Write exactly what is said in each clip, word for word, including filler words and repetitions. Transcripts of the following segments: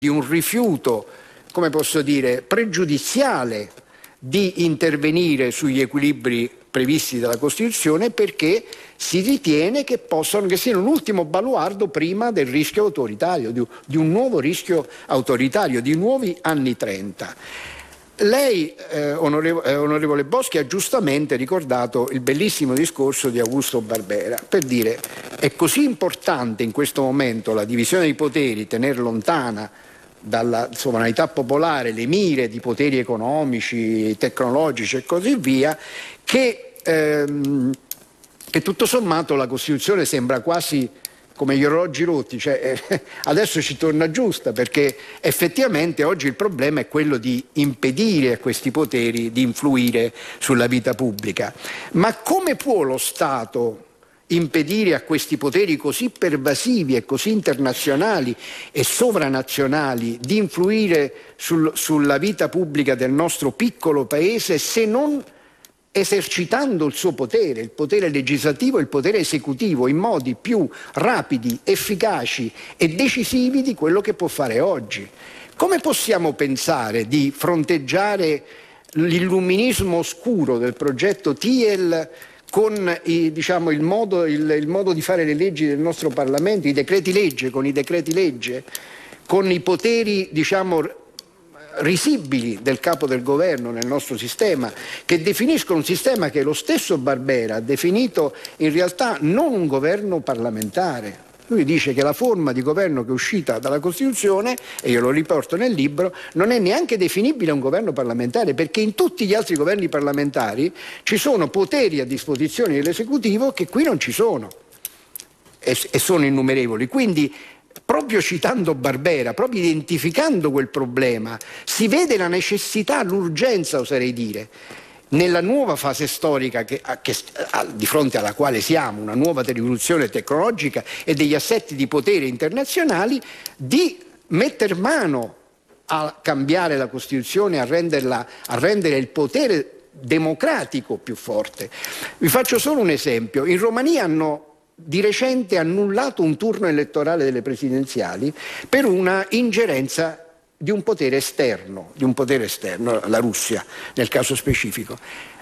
di un rifiuto, come posso dire, pregiudiziale di intervenire sugli equilibri previsti dalla Costituzione, perché si ritiene che possano, che siano un ultimo baluardo prima del rischio autoritario, di, di un nuovo rischio autoritario, di nuovi anni trenta. Lei, eh, onorevole, eh, onorevole Boschi, ha giustamente ricordato il bellissimo discorso di Augusto Barbera, per dire è così importante in questo momento la divisione dei poteri, tenere lontana dalla sovranità popolare le mire di poteri economici, tecnologici e così via, che, ehm, che tutto sommato la Costituzione sembra quasi come gli orologi rotti, cioè eh, adesso ci torna giusta, perché effettivamente oggi il problema è quello di impedire a questi poteri di influire sulla vita pubblica. Ma come può lo Stato impedire a questi poteri così pervasivi e così internazionali e sovranazionali di influire sul, sulla vita pubblica del nostro piccolo paese, se non esercitando il suo potere, il potere legislativo e il potere esecutivo, in modi più rapidi, efficaci e decisivi di quello che può fare oggi? Come possiamo pensare di fronteggiare l'illuminismo oscuro del progetto Thiel con i, diciamo, il, modo, il, il modo di fare le leggi del nostro Parlamento, i decreti legge, con i decreti legge, con i poteri, diciamo, risibili del capo del governo nel nostro sistema, che definiscono un sistema che lo stesso Barbera ha definito in realtà non un governo parlamentare. Lui dice che la forma di governo che è uscita dalla Costituzione, e io lo riporto nel libro, non è neanche definibile un governo parlamentare, perché in tutti gli altri governi parlamentari ci sono poteri a disposizione dell'esecutivo che qui non ci sono e, e sono innumerevoli. Quindi, proprio citando Barbera, proprio identificando quel problema, si vede la necessità, l'urgenza, oserei dire, nella nuova fase storica che, che, di fronte alla quale siamo, una nuova rivoluzione tecnologica e degli assetti di potere internazionali, di metter mano a cambiare la Costituzione, a, renderla, a rendere il potere democratico più forte. Vi faccio solo un esempio. In Romania hanno di recente annullato un turno elettorale delle presidenziali per una ingerenza di un potere esterno, di un potere esterno, la Russia nel caso specifico.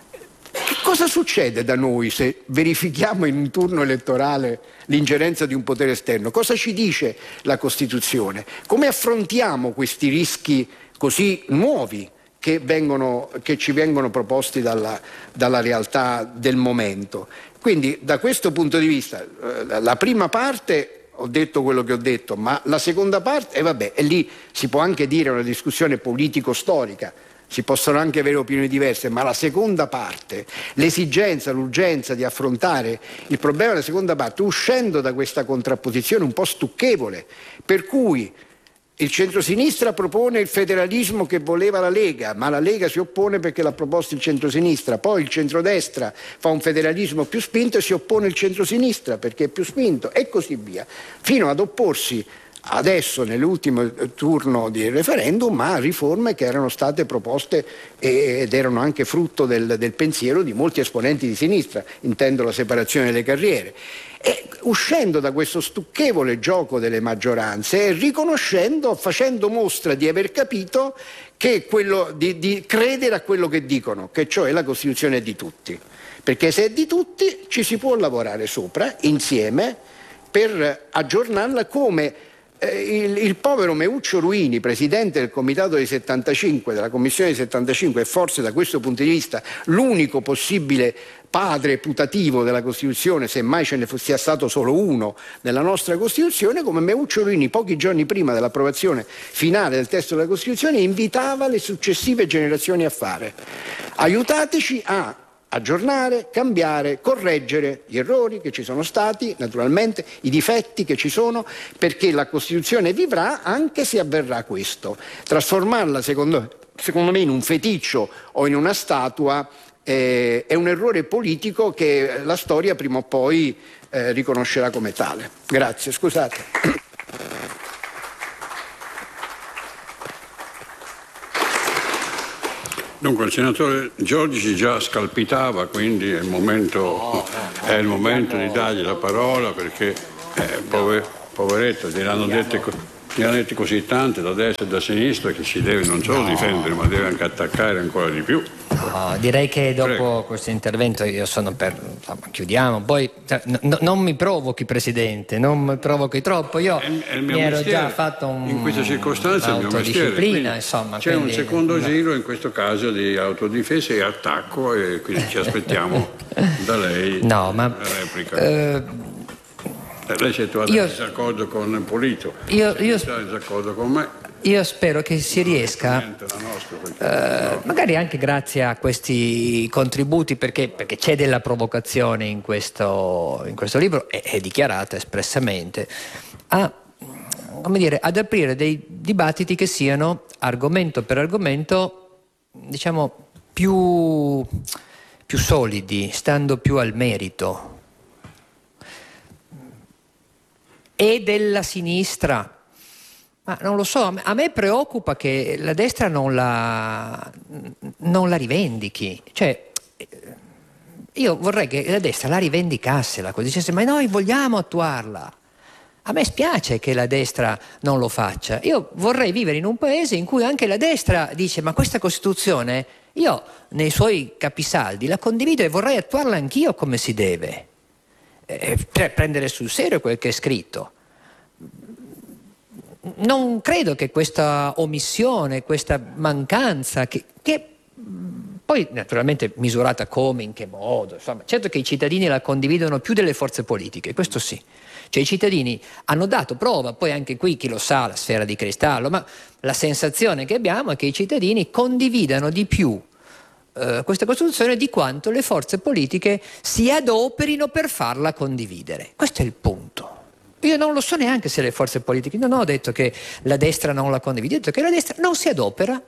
Che cosa succede da noi se verifichiamo in un turno elettorale l'ingerenza di un potere esterno? Cosa ci dice la Costituzione? Come affrontiamo questi rischi così nuovi che, vengono, che ci vengono proposti dalla, dalla realtà del momento? Quindi da questo punto di vista la prima parte ho detto quello che ho detto, ma la seconda parte, e eh vabbè, e lì si può anche dire una discussione politico-storica, si possono anche avere opinioni diverse, ma la seconda parte, l'esigenza, l'urgenza di affrontare il problema della seconda parte, uscendo da questa contrapposizione un po' stucchevole, per cui il centrosinistra propone il federalismo che voleva la Lega, ma la Lega si oppone perché l'ha proposto il centrosinistra. Poi il centrodestra fa un federalismo più spinto e si oppone il centrosinistra perché è più spinto, e così via, fino ad opporsi adesso nell'ultimo turno di referendum a riforme che erano state proposte ed erano anche frutto del, del pensiero di molti esponenti di sinistra, intendo la separazione delle carriere. E uscendo da questo stucchevole gioco delle maggioranze e riconoscendo, facendo mostra di aver capito che quello di, di credere a quello che dicono, che cioè la Costituzione è di tutti, perché se è di tutti ci si può lavorare sopra insieme per aggiornarla, come eh, il, il povero Meuccio Ruini, presidente del comitato dei settantacinque, della commissione dei settantacinque, e forse da questo punto di vista l'unico possibile padre putativo della Costituzione, se mai ce ne sia stato solo uno nella nostra Costituzione, come Meuccio Ruini pochi giorni prima dell'approvazione finale del testo della Costituzione invitava le successive generazioni a fare: aiutateci a aggiornare, cambiare, correggere gli errori che ci sono stati, naturalmente i difetti che ci sono, perché la Costituzione vivrà anche se avverrà questo. Trasformarla, secondo, secondo me, in un feticcio o in una statua eh, è un errore politico che la storia prima o poi eh, riconoscerà come tale. Grazie, scusate. Dunque il senatore Giorgi già scalpitava, quindi è il momento, è il momento di dargli la parola, perché eh, pover, poveretto, gliel'hanno dette, ne ha letti così tante da destra e da sinistra che si deve non solo no. difendere ma deve anche attaccare ancora di più. No, direi che dopo Prego. questo intervento io sono per, insomma, chiudiamo, poi no, non mi provochi Presidente, non mi provochi troppo, io è, è il mi mio ero mestiere. già fatto un, in queste circostanze è il mio mestiere, insomma, c'è quindi, un secondo no. giro in questo caso di autodifesa e attacco e quindi ci aspettiamo da lei no, ma, la replica. Eh, lei si è trovato in disaccordo con Polito, io, io, si è in disaccordo con me. Io spero che si riesca, eh, magari anche grazie a questi contributi, perché, perché c'è della provocazione in questo, in questo libro, è, è dichiarata espressamente, a, come dire, ad aprire dei dibattiti che siano argomento per argomento, diciamo, più, più solidi, stando più al merito. E della sinistra. Ma non lo so, a me preoccupa che la destra non la, non la rivendichi. Cioè, io vorrei che la destra la rivendicasse, la cosa, dicesse ma noi vogliamo attuarla. A me spiace che la destra non lo faccia. Io vorrei vivere in un paese in cui anche la destra dice ma questa Costituzione io nei suoi capisaldi la condivido e vorrei attuarla anch'io come si deve. Eh, prendere sul serio quel che è scritto. Non credo che questa omissione, questa mancanza, che, che poi naturalmente misurata come, in che modo, insomma, certo che i cittadini la condividono più delle forze politiche, questo sì. Cioè i cittadini hanno dato prova, poi anche qui chi lo sa, la sfera di cristallo, ma la sensazione che abbiamo è che i cittadini condividano di più eh, questa Costituzione di quanto le forze politiche si adoperino per farla condividere. Questo è il punto. Io non lo so neanche se le forze politiche, non ho detto che la destra non la condivide, ho detto che la destra non si adopera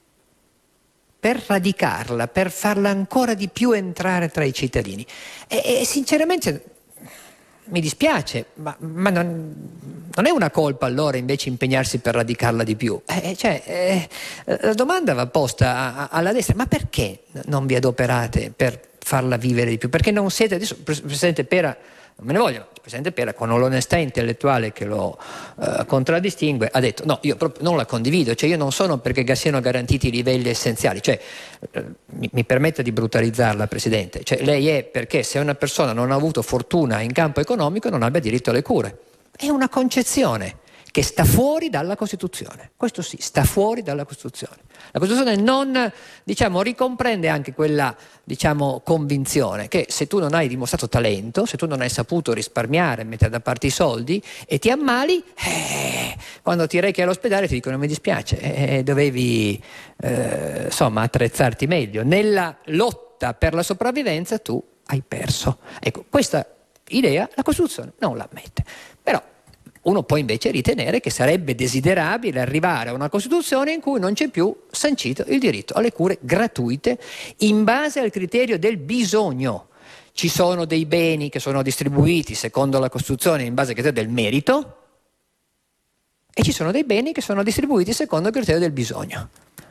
per radicarla, per farla ancora di più entrare tra i cittadini. E, e sinceramente mi dispiace, ma, ma non, non è una colpa allora invece impegnarsi per radicarla di più. Eh, cioè, eh, la domanda va posta a, a, alla destra, ma perché non vi adoperate per farla vivere di più? Perché non siete, adesso Presidente Pera, non me ne voglio, il Presidente Pera con l'onestà intellettuale che lo eh, contraddistingue ha detto no, io proprio non la condivido, cioè io non sono perché siano garantiti i livelli essenziali, cioè eh, mi, mi permetta di brutalizzarla Presidente, cioè lei è perché se una persona non ha avuto fortuna in campo economico non abbia diritto alle cure, è una concezione che sta fuori dalla Costituzione, questo sì, sta fuori dalla Costituzione. La Costituzione non, diciamo, ricomprende anche quella, diciamo, convinzione che se tu non hai dimostrato talento, se tu non hai saputo risparmiare, mettere da parte i soldi e ti ammali, eh, quando ti rechi all'ospedale ti dicono mi dispiace, eh, dovevi eh, insomma attrezzarti meglio. Nella lotta per la sopravvivenza tu hai perso. Ecco, questa idea la Costituzione non la ammette. Però uno può invece ritenere che sarebbe desiderabile arrivare a una Costituzione in cui non c'è più sancito il diritto alle cure gratuite in base al criterio del bisogno. Ci sono dei beni che sono distribuiti secondo la Costituzione in base al criterio del merito e ci sono dei beni che sono distribuiti secondo il criterio del bisogno.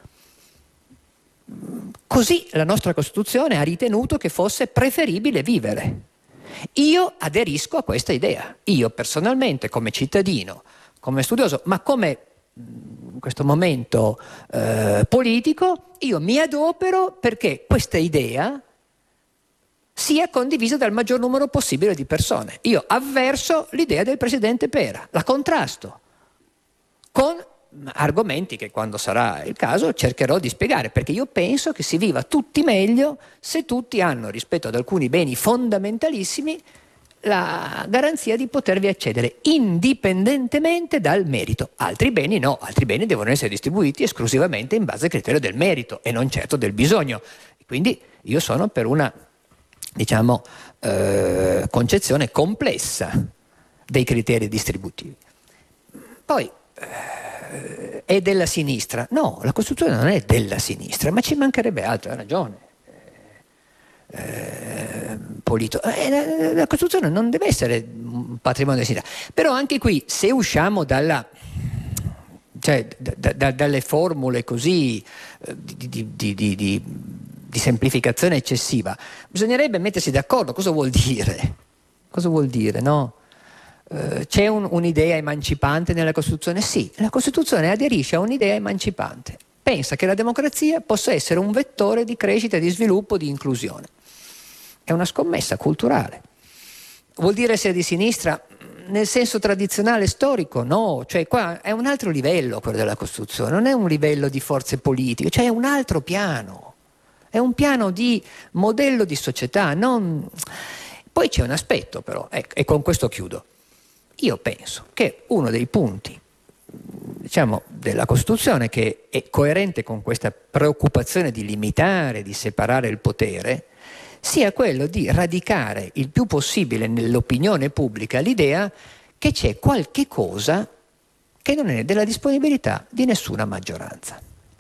Così la nostra Costituzione ha ritenuto che fosse preferibile vivere. Io aderisco a questa idea, io personalmente come cittadino, come studioso, ma come in questo momento eh, politico, io mi adopero perché questa idea sia condivisa dal maggior numero possibile di persone. Io avverso l'idea del Presidente Pera, la contrasto con argomenti che quando sarà il caso cercherò di spiegare, perché io penso che si viva tutti meglio se tutti hanno, rispetto ad alcuni beni fondamentalissimi, la garanzia di potervi accedere indipendentemente dal merito. Altri beni no, altri beni devono essere distribuiti esclusivamente in base al criterio del merito e non certo del bisogno. Quindi io sono per una, diciamo, eh, concezione complessa dei criteri distributivi. Poi eh, è della sinistra? No, la Costituzione non è della sinistra, ma ci mancherebbe altro, ha ragione. Eh, Polito. Eh, la, la Costituzione non deve essere un patrimonio della sinistra. Però anche qui, se usciamo dalla, cioè, da, da, dalle formule così eh, di, di, di, di, di, di semplificazione eccessiva, bisognerebbe mettersi d'accordo. Cosa vuol dire? Cosa vuol dire, no? eh, c'è un, un'idea emancipante nella Costituzione? Sì, la Costituzione aderisce a un'idea emancipante. Pensa che la democrazia possa essere un vettore di crescita, di sviluppo, di inclusione. È una scommessa culturale. Vuol dire essere di sinistra nel senso tradizionale storico? No, cioè qua è un altro livello quello della Costituzione, non è un livello di forze politiche, cioè è un altro piano, è un piano di modello di società. Non... Poi c'è un aspetto però, ecco, e con questo chiudo. Io penso che uno dei punti, diciamo, della Costituzione che è coerente con questa preoccupazione di limitare, di separare il potere, sia quello di radicare il più possibile nell'opinione pubblica l'idea che c'è qualche cosa che non è della disponibilità di nessuna maggioranza.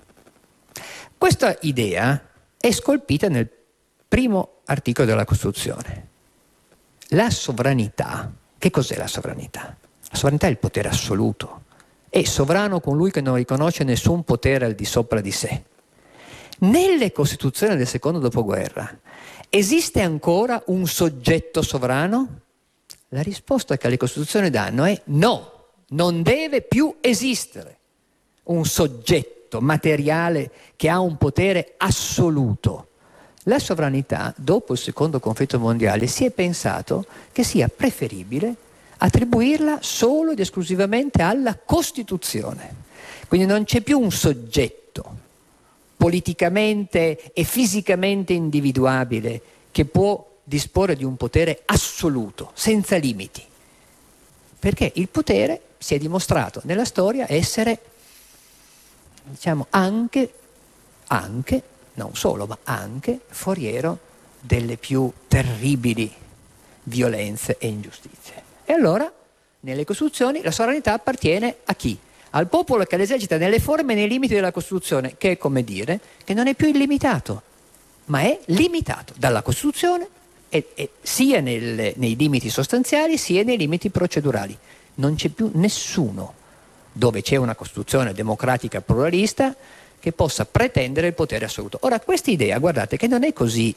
Questa idea è scolpita nel primo articolo della Costituzione. La sovranità, che cos'è la sovranità? La sovranità è il potere assoluto. È sovrano colui che non riconosce nessun potere al di sopra di sé. Nelle Costituzioni del secondo dopoguerra esiste ancora un soggetto sovrano? La risposta che le Costituzioni danno è no, non deve più esistere un soggetto materiale che ha un potere assoluto. La sovranità, dopo il secondo conflitto mondiale, si è pensato che sia preferibile attribuirla solo ed esclusivamente alla Costituzione. Quindi non c'è più un soggetto politicamente e fisicamente individuabile che può disporre di un potere assoluto, senza limiti. Perché il potere si è dimostrato nella storia essere, diciamo, anche, anche, non solo, ma anche foriero delle più terribili violenze e ingiustizie. E allora, nelle Costituzioni, la sovranità appartiene a chi? Al popolo che l'esercita nelle forme e nei limiti della Costituzione, che è come dire che non è più illimitato, ma è limitato dalla Costituzione e, e sia nel, nei limiti sostanziali sia nei limiti procedurali. Non c'è più nessuno, dove c'è una Costituzione democratica pluralista, che possa pretendere il potere assoluto. Ora, questa idea, guardate, che non è così,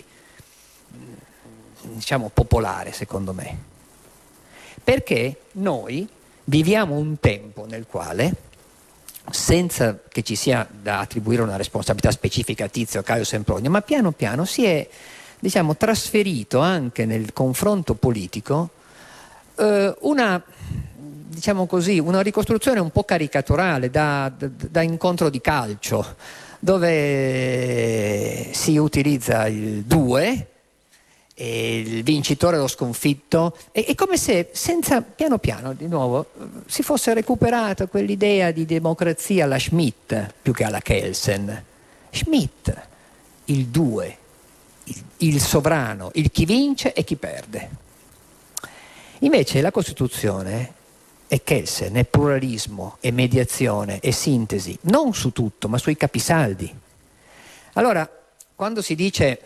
diciamo, popolare, secondo me, perché noi viviamo un tempo nel quale, senza che ci sia da attribuire una responsabilità specifica a Tizio, Caio, Sempronio, ma piano piano si è, diciamo, trasferito anche nel confronto politico eh, una, diciamo così, una ricostruzione un po' caricaturale da, da, da incontro di calcio, dove si utilizza il due, e il vincitore lo sconfitto, è, è come se senza, piano piano di nuovo si fosse recuperata quell'idea di democrazia alla Schmitt più che alla Kelsen. Schmitt, il due, il, il sovrano, il chi vince e chi perde. Invece la Costituzione è Kelsen, è pluralismo, è mediazione, è sintesi, non su tutto ma sui capisaldi. Allora, quando si dice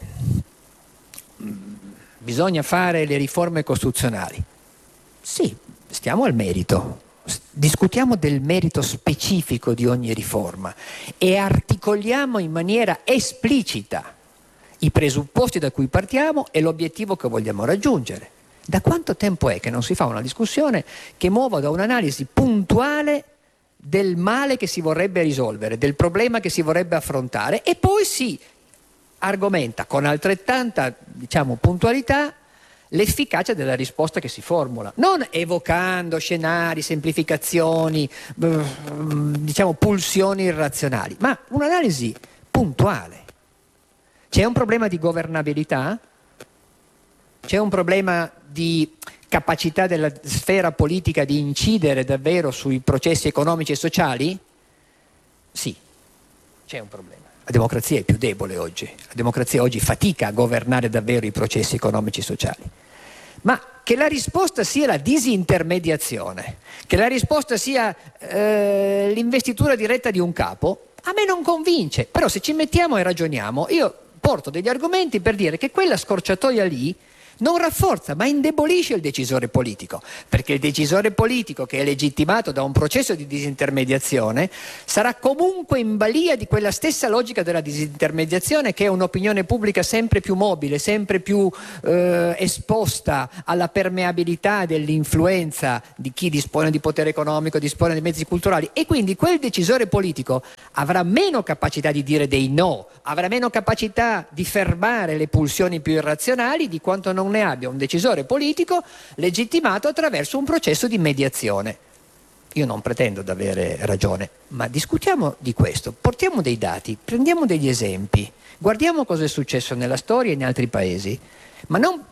bisogna fare le riforme costituzionali, sì, stiamo al merito, discutiamo del merito specifico di ogni riforma e articoliamo in maniera esplicita i presupposti da cui partiamo e l'obiettivo che vogliamo raggiungere. Da quanto tempo è che non si fa una discussione che muova da un'analisi puntuale del male che si vorrebbe risolvere, del problema che si vorrebbe affrontare, e poi si argomenta con altrettanta, diciamo, puntualità l'efficacia della risposta che si formula, non evocando scenari, semplificazioni, diciamo pulsioni irrazionali, ma un'analisi puntuale. C'è un problema di governabilità? C'è un problema di capacità della sfera politica di incidere davvero sui processi economici e sociali? Sì, c'è un problema. La democrazia è più debole oggi, la democrazia oggi fatica a governare davvero i processi economici e sociali. Ma che la risposta sia la disintermediazione, che la risposta sia eh, l'investitura diretta di un capo, a me non convince. Però se ci mettiamo e ragioniamo, io porto degli argomenti per dire che quella scorciatoia lì non rafforza ma indebolisce il decisore politico, perché il decisore politico, che è legittimato da un processo di disintermediazione, sarà comunque in balia di quella stessa logica della disintermediazione, che è un'opinione pubblica sempre più mobile, sempre più eh, esposta alla permeabilità dell'influenza di chi dispone di potere economico, dispone di mezzi culturali, e quindi quel decisore politico avrà meno capacità di dire dei no, avrà meno capacità di fermare le pulsioni più irrazionali di quanto non ne abbia un decisore politico legittimato attraverso un processo di mediazione. Io non pretendo di avere ragione, ma discutiamo di questo, portiamo dei dati, prendiamo degli esempi, guardiamo cosa è successo nella storia e in altri paesi, ma non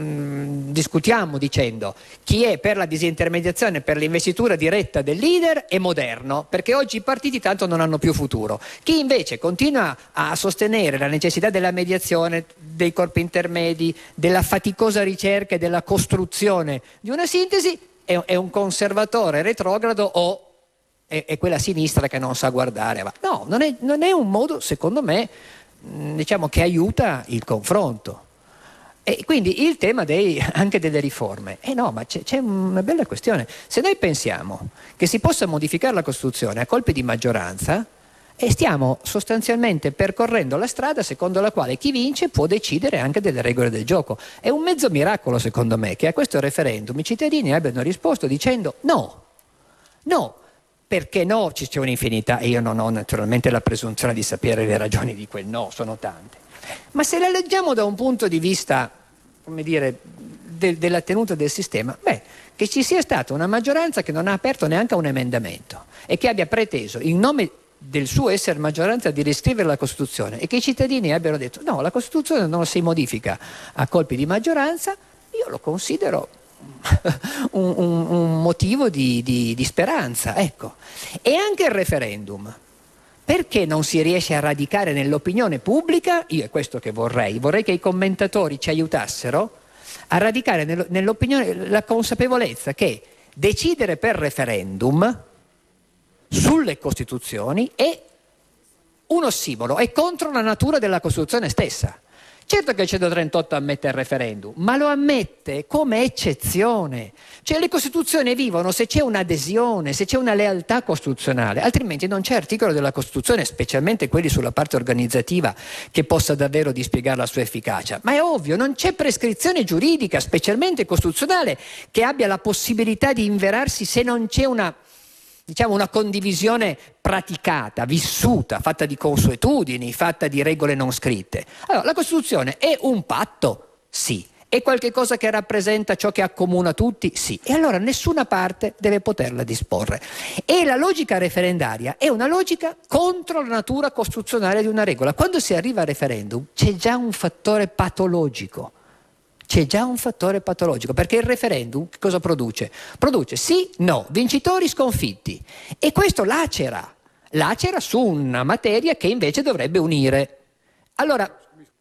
mm, discutiamo dicendo chi è per la disintermediazione, per l'investitura diretta del leader è moderno, perché oggi i partiti tanto non hanno più futuro. Chi invece continua a sostenere la necessità della mediazione, dei corpi intermedi, della faticosa ricerca e della costruzione di una sintesi è, è un conservatore retrogrado o è, è quella sinistra che non sa guardare. No, non è, non è un modo, secondo me, diciamo, che aiuta il confronto. E quindi il tema dei, anche delle riforme, eh no, ma c'è, c'è una bella questione. Se noi pensiamo che si possa modificare la Costituzione a colpi di maggioranza, e stiamo sostanzialmente percorrendo la strada secondo la quale chi vince può decidere anche delle regole del gioco. È un mezzo miracolo, secondo me, che a questo referendum i cittadini abbiano risposto dicendo no, no. Perché no? C'è un'infinità, e io non ho naturalmente la presunzione di sapere le ragioni di quel no, sono tante. Ma se la leggiamo da un punto di vista, come dire, de- della tenuta del sistema, beh, che ci sia stata una maggioranza che non ha aperto neanche un emendamento e che abbia preteso, in nome del suo essere maggioranza, di riscrivere la Costituzione, e che i cittadini abbiano detto no, la Costituzione non si modifica a colpi di maggioranza, io lo considero un, un, un motivo di, di, di speranza, ecco. E anche il referendum, perché non si riesce a radicare nell'opinione pubblica? Io è questo che vorrei, vorrei che i commentatori ci aiutassero a radicare nell'opinione la consapevolezza che decidere per referendum sulle Costituzioni è un ossimoro, è contro la natura della Costituzione stessa. Certo che il centotrentotto ammette il referendum, ma lo ammette come eccezione. Cioè le Costituzioni vivono se c'è un'adesione, se c'è una lealtà costituzionale, altrimenti non c'è articolo della Costituzione, specialmente quelli sulla parte organizzativa, che possa davvero dispiegare la sua efficacia. Ma è ovvio, non c'è prescrizione giuridica, specialmente costituzionale, che abbia la possibilità di inverarsi se non c'è una, diciamo, una condivisione praticata, vissuta, fatta di consuetudini, fatta di regole non scritte. Allora, la Costituzione è un patto? Sì. È qualche cosa che rappresenta ciò che accomuna tutti? Sì. E allora nessuna parte deve poterla disporre. E la logica referendaria è una logica contro la natura costituzionale di una regola. Quando si arriva al referendum c'è già un fattore patologico. C'è già un fattore patologico, perché il referendum che cosa produce? Produce sì, no, vincitori, sconfitti. E questo lacera, lacera su una materia che invece dovrebbe unire. Allora,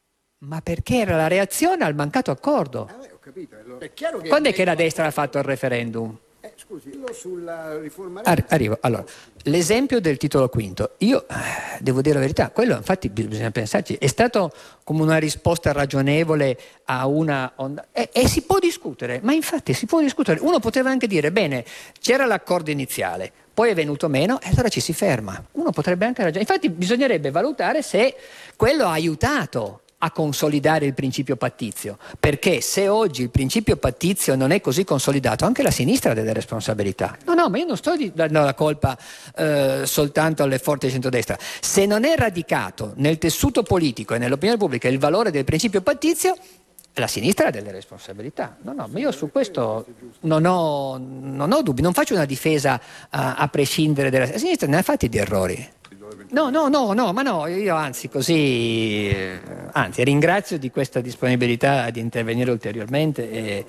ma perché era la reazione al mancato accordo? Ah, beh, ho capito. Allora, è chiaro che Quando è che la destra ha fatto il referendum? Eh, scusi, io sulla riforma... Arri- arrivo. Allora, l'esempio del titolo quinto, io eh, devo dire la verità, quello infatti bisogna pensarci, è stato come una risposta ragionevole a una onda, e, e si può discutere, ma infatti si può discutere. Uno poteva anche dire, bene, c'era l'accordo iniziale, poi è venuto meno e allora ci si ferma. Uno potrebbe anche ragionare. Infatti bisognerebbe valutare se quello ha aiutato a consolidare il principio pattizio, perché se oggi il principio pattizio non è così consolidato, anche la sinistra ha delle responsabilità. No, no, ma io non sto dando la colpa eh, soltanto alle forze di centrodestra. Se non è radicato nel tessuto politico e nell'opinione pubblica il valore del principio pattizio, la sinistra ha delle responsabilità. No, no, ma io su questo non ho, non ho dubbi, non faccio una difesa a, a prescindere dalla la sinistra, ne ha fatti di errori. No, no, no, no, ma no, io anzi così, anzi ringrazio di questa disponibilità di intervenire ulteriormente. E,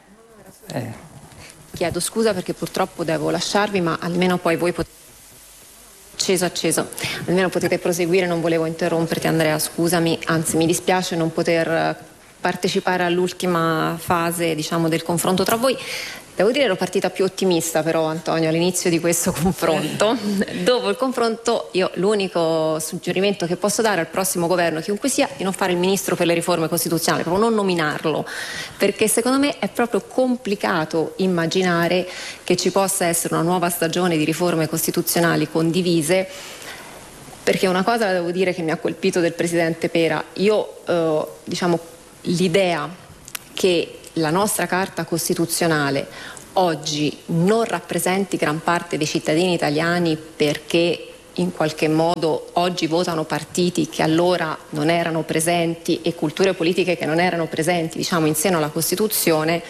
eh. Chiedo scusa perché purtroppo devo lasciarvi, ma almeno poi voi potete... Acceso, acceso. Almeno potete proseguire, non volevo interromperti Andrea, scusami, anzi mi dispiace non poter partecipare all'ultima fase, diciamo, del confronto tra voi. Devo dire ero partita più ottimista però, Antonio, all'inizio di questo confronto. Dopo il confronto io l'unico suggerimento che posso dare al prossimo governo, chiunque sia, è di non fare il ministro per le riforme costituzionali, proprio non nominarlo, perché secondo me è proprio complicato immaginare che ci possa essere una nuova stagione di riforme costituzionali condivise, perché una cosa la devo dire che mi ha colpito del Presidente Pera. Io eh, diciamo l'idea che la nostra Carta Costituzionale oggi non rappresenti gran parte dei cittadini italiani perché in qualche modo oggi votano partiti che allora non erano presenti e culture politiche che non erano presenti, diciamo, in seno alla Costituzione,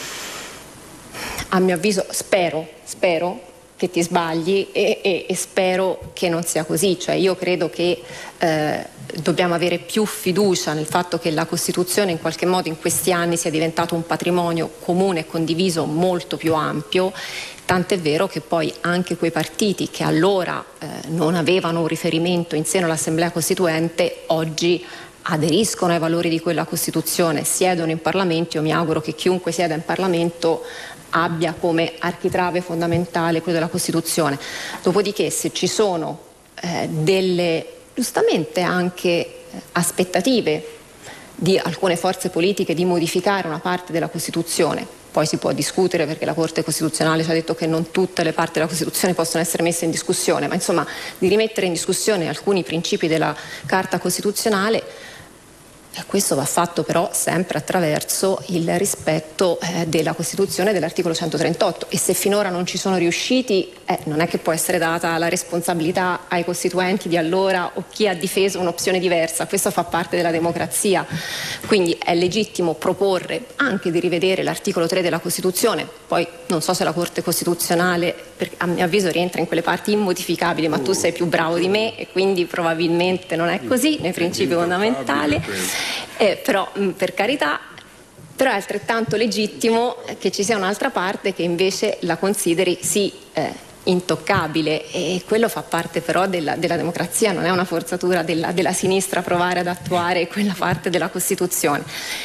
a mio avviso, spero, spero che ti sbagli e, e, e spero che non sia così. Cioè io credo che eh, dobbiamo avere più fiducia nel fatto che la Costituzione in qualche modo in questi anni sia diventato un patrimonio comune e condiviso molto più ampio, tant'è vero che poi anche quei partiti che allora eh, non avevano un riferimento in seno all'Assemblea Costituente oggi aderiscono ai valori di quella Costituzione, siedono in Parlamento. Io mi auguro che chiunque sieda in Parlamento abbia come architrave fondamentale quello della Costituzione. Dopodiché, se ci sono eh, delle, giustamente anche eh, aspettative di alcune forze politiche di modificare una parte della Costituzione, poi si può discutere perché la Corte Costituzionale ci ha detto che non tutte le parti della Costituzione possono essere messe in discussione, ma insomma di rimettere in discussione alcuni principi della Carta Costituzionale. E questo va fatto però sempre attraverso il rispetto eh, della Costituzione, dell'articolo centotrentotto, e se finora non ci sono riusciti eh, non è che può essere data la responsabilità ai costituenti di allora o chi ha difeso un'opzione diversa. Questo fa parte della democrazia, quindi è legittimo proporre anche di rivedere l'articolo tre della Costituzione. Poi non so se la Corte Costituzionale, perché a mio avviso rientra in quelle parti immodificabili, ma tu sei più bravo di me e quindi probabilmente non è così nei principi fondamentali. Eh, però mh, per carità, però è altrettanto legittimo che ci sia un'altra parte che invece la consideri sì eh, intoccabile, e quello fa parte però della, della democrazia, non è una forzatura della, della sinistra provare ad attuare quella parte della Costituzione.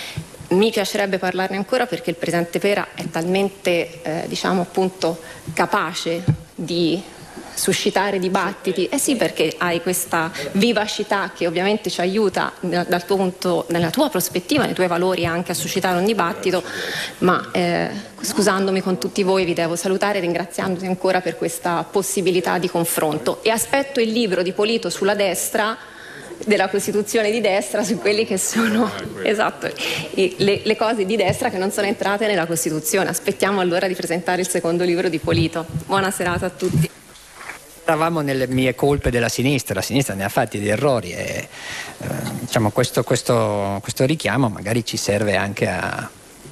Mi piacerebbe parlarne ancora perché il Presidente Pera è talmente eh, diciamo appunto capace di suscitare dibattiti, eh sì, perché hai questa vivacità che ovviamente ci aiuta dal tuo punto, nella tua prospettiva, nei tuoi valori anche a suscitare un dibattito, ma eh, scusandomi con tutti voi vi devo salutare ringraziandoti ancora per questa possibilità di confronto, e aspetto il libro di Polito sulla destra, della Costituzione di destra, su quelli che sono esatto, le, le cose di destra che non sono entrate nella Costituzione. Aspettiamo allora di presentare il secondo libro di Polito. Buona serata a tutti. Eravamo nelle mie colpe della sinistra, la sinistra ne ha fatti di errori e eh, diciamo questo, questo, questo richiamo magari ci serve anche a,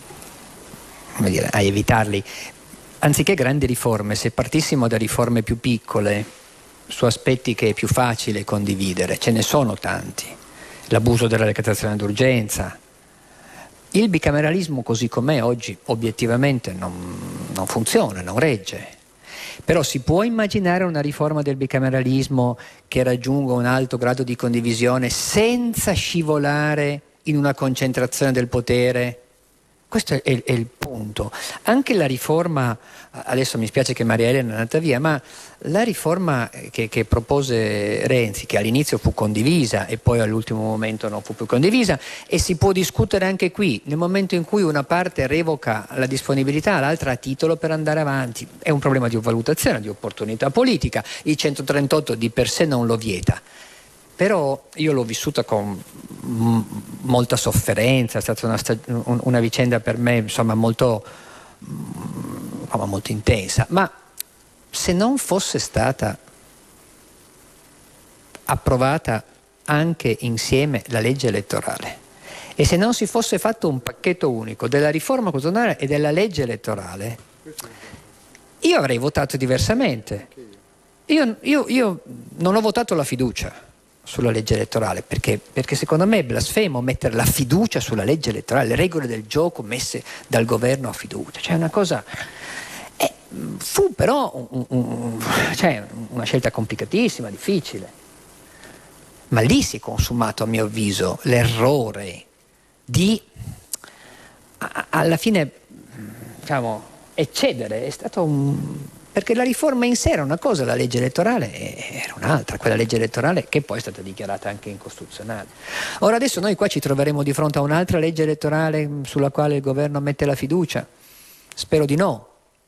come dire, a evitarli. Anziché grandi riforme, se partissimo da riforme più piccole su aspetti che è più facile condividere, ce ne sono tanti: l'abuso della decretazione d'urgenza, il bicameralismo così com'è oggi obiettivamente non, non funziona, non regge. Però si può immaginare una riforma del bicameralismo che raggiunga un alto grado di condivisione senza scivolare in una concentrazione del potere? Questo è, è, è il punto. Anche la riforma, adesso mi spiace che Maria Elena è andata via, ma la riforma che, che propose Renzi, che all'inizio fu condivisa e poi all'ultimo momento non fu più condivisa, e si può discutere anche qui, nel momento in cui una parte revoca la disponibilità, l'altra ha titolo per andare avanti. È un problema di valutazione, di opportunità politica. Il centotrentotto di per sé non lo vieta. Però io l'ho vissuta con m- molta sofferenza, è stata una, stag- una vicenda per me insomma molto, m- molto intensa, ma se non fosse stata approvata anche insieme la legge elettorale e se non si fosse fatto un pacchetto unico della riforma costituzionale e della legge elettorale, io avrei votato diversamente. Io, io, io non ho votato la fiducia sulla legge elettorale perché, perché secondo me è blasfemo mettere la fiducia sulla legge elettorale, le regole del gioco messe dal governo a fiducia, cioè una cosa eh, fu però un, un, cioè una scelta complicatissima, difficile, ma lì si è consumato a mio avviso l'errore di a, alla fine diciamo eccedere, è stato un perché la riforma in sé era una cosa, la legge elettorale era un'altra, quella legge elettorale che poi è stata dichiarata anche incostituzionale. Ora adesso noi qua ci troveremo di fronte a un'altra legge elettorale sulla quale il governo mette la fiducia, spero di no,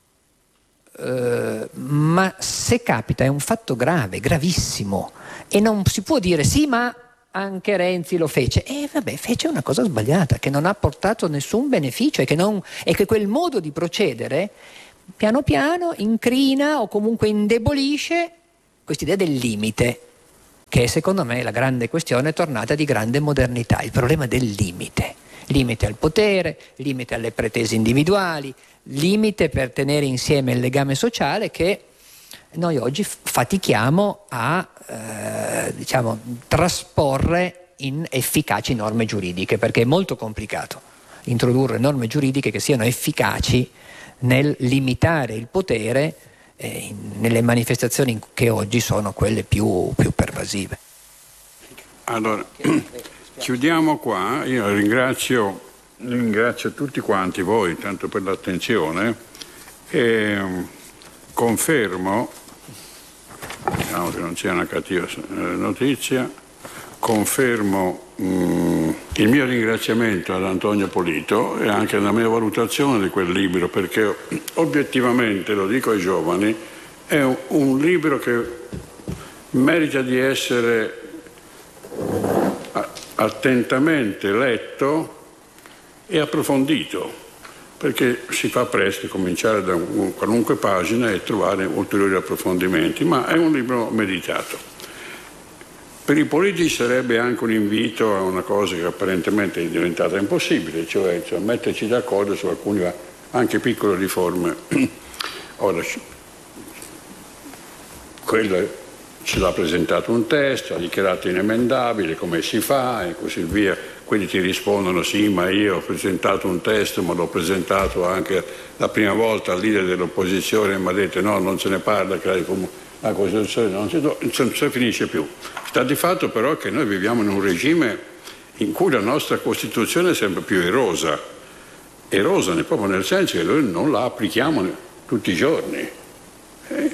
uh, ma se capita è un fatto grave, gravissimo, e non si può dire sì ma anche Renzi lo fece, e vabbè fece una cosa sbagliata che non ha portato nessun beneficio e che, non, e che quel modo di procedere piano piano incrina o comunque indebolisce quest'idea del limite, che secondo me è la grande questione tornata di grande modernità, il problema del limite, limite al potere, limite alle pretese individuali, limite per tenere insieme il legame sociale che noi oggi fatichiamo a eh, diciamo, trasporre in efficaci norme giuridiche, perché è molto complicato introdurre norme giuridiche che siano efficaci nel limitare il potere eh, in, nelle manifestazioni che oggi sono quelle più, più pervasive. Allora, chiudiamo qua. Io ringrazio, ringrazio tutti quanti voi tanto per l'attenzione e confermo, diciamo che non sia una cattiva notizia, confermo mh, il mio ringraziamento ad Antonio Polito e anche la mia valutazione di quel libro, perché obiettivamente, lo dico ai giovani, è un, un libro che merita di essere attentamente letto e approfondito, perché si fa presto cominciare da un, qualunque pagina e trovare ulteriori approfondimenti, ma è un libro meditato. Per i politici sarebbe anche un invito a una cosa che apparentemente è diventata impossibile, cioè, cioè metterci d'accordo su alcune anche piccole riforme. Ora, quello ce l'ha presentato un testo, ha dichiarato inemendabile, come si fa e così via. Quelli ti rispondono sì, ma io ho presentato un testo, ma l'ho presentato anche la prima volta al leader dell'opposizione e mi ha detto no, non se ne parla, che la Costituzione non si, non si finisce più. Sta di fatto però che noi viviamo in un regime in cui la nostra Costituzione è sempre più erosa, erosa proprio nel senso che noi non la applichiamo tutti i giorni. E,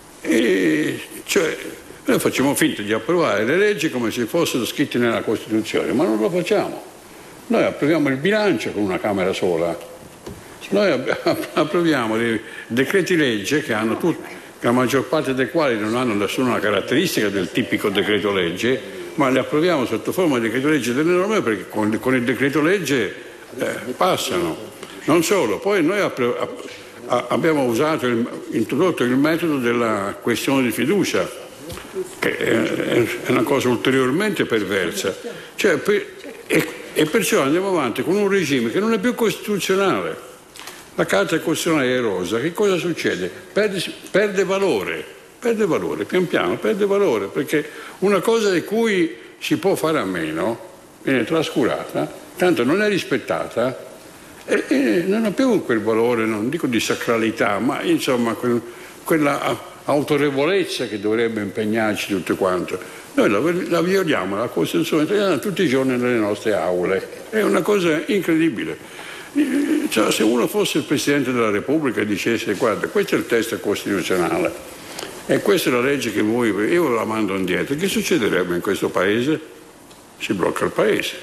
e cioè, noi facciamo finta di approvare le leggi come se fossero scritte nella Costituzione, ma non lo facciamo. Noi approviamo il bilancio con una Camera sola. Noi approviamo dei decreti legge che hanno tutti, la maggior parte dei quali non hanno nessuna caratteristica del tipico decreto legge, ma li approviamo sotto forma di decreto legge delle norme perché con, con il decreto legge eh, passano. Non solo, poi noi appro- a- abbiamo usato, il, introdotto il metodo della questione di fiducia, che è, è una cosa ulteriormente perversa. Cioè, per, e, e perciò andiamo avanti con un regime che non è più costituzionale. La Carta Costituzionale è erosa, che cosa succede? Perde, perde valore, perde valore, pian piano perde valore, perché una cosa di cui si può fare a meno viene trascurata, tanto non è rispettata e, e non ha più quel valore, non dico di sacralità, ma insomma quel, quella autorevolezza che dovrebbe impegnarci tutto quanto. Noi la, la violiamo, la Costituzione italiana, tutti i giorni nelle nostre aule, è una cosa incredibile. Cioè, se uno fosse il Presidente della Repubblica e dicesse guarda, questo è il testo costituzionale e questa è la legge che voi, io la mando indietro, che succederebbe in questo Paese? Si blocca il Paese.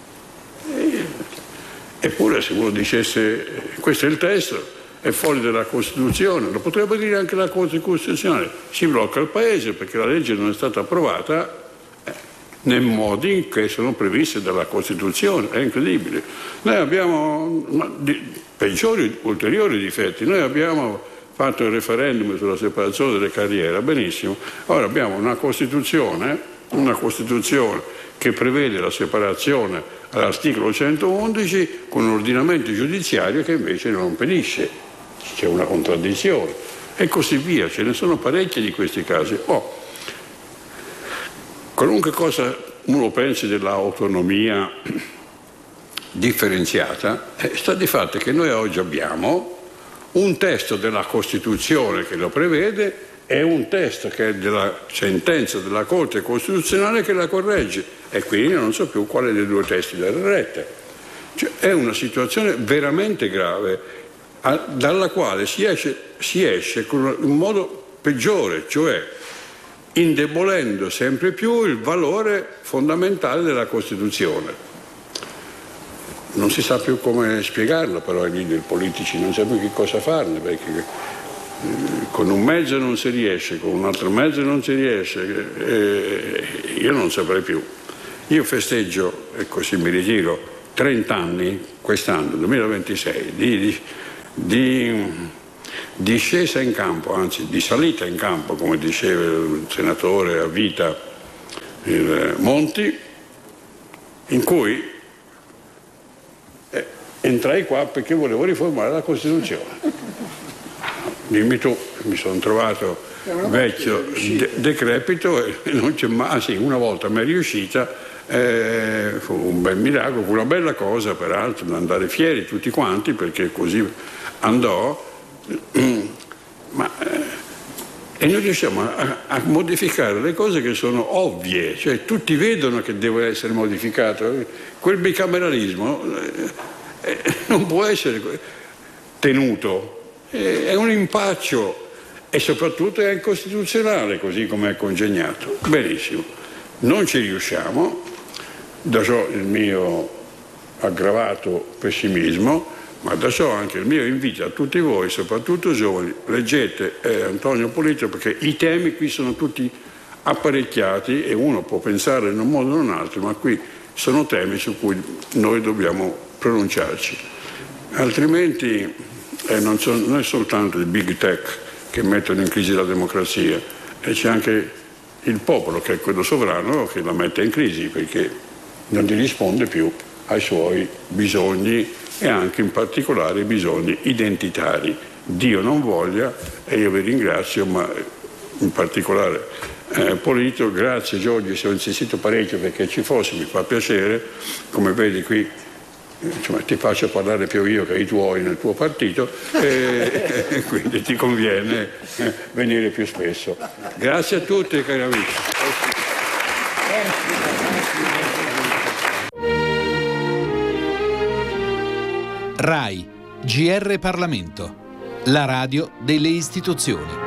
E, eppure se uno dicesse questo è il testo, è fuori dalla Costituzione, lo potrebbe dire anche la Corte Costituzionale, si blocca il Paese perché la legge non è stata approvata nei modi che sono previsti dalla Costituzione. È incredibile. Noi abbiamo di, peggiori, ulteriori difetti. Noi abbiamo fatto il referendum sulla separazione delle carriere, benissimo. Ora abbiamo una Costituzione, una Costituzione che prevede la separazione all'articolo centoundici con un ordinamento giudiziario che invece non impedisce. C'è una contraddizione. E così via. Ce ne sono parecchi di questi casi. Oh, qualunque cosa uno pensi dell'autonomia differenziata, eh, sta di fatto che noi oggi abbiamo un testo della Costituzione che lo prevede e un testo che è della sentenza della Corte Costituzionale che la corregge, e quindi non so più quale dei due testi dare retta. Cioè, è una situazione veramente grave, a, dalla quale si esce, si esce con un modo peggiore, cioè indebolendo sempre più il valore fondamentale della Costituzione. Non si sa più come spiegarlo, però i politici non sanno più che cosa farne, perché eh, con un mezzo non si riesce, con un altro mezzo non si riesce, eh, io non saprei più. Io festeggio, e così mi ritiro, trenta anni quest'anno, duemilaventisei, di, di, di, di scesa in campo, anzi di salita in campo, come diceva il senatore a vita il Monti, in cui entrai qua perché volevo riformare la Costituzione. Dimmi tu, mi sono trovato vecchio, de- decrepito e non c'è mai, ah, sì, una volta mi è riuscita, eh, fu un bel miracolo, fu una bella cosa peraltro, da andare fieri tutti quanti perché così andò, ma eh, e noi riusciamo a, a modificare le cose che sono ovvie, cioè tutti vedono che deve essere modificato. Quel bicameralismo eh, non può essere tenuto, è un impaccio e soprattutto è incostituzionale così come è congegnato. Benissimo, non ci riusciamo, da ciò il mio aggravato pessimismo, ma da ciò anche il mio invito a tutti voi, soprattutto giovani, leggete eh, Antonio Polito, perché i temi qui sono tutti apparecchiati e uno può pensare in un modo o in un altro, ma qui sono temi su cui noi dobbiamo pronunciarci. Altrimenti eh, non, so, non è soltanto il big tech che mettono in crisi la democrazia, e c'è anche il popolo, che è quello sovrano, che la mette in crisi perché non gli risponde più ai suoi bisogni e anche in particolare i bisogni identitari. Dio non voglia, e io vi ringrazio, ma in particolare eh, Polito, grazie Giorgio, se ho insistito parecchio perché ci fosse, mi fa piacere, come vedi qui insomma, ti faccio parlare più io che i tuoi nel tuo partito e, e quindi ti conviene eh, venire più spesso. Grazie a tutti cari amici. RAI, G R Parlamento, la radio delle istituzioni.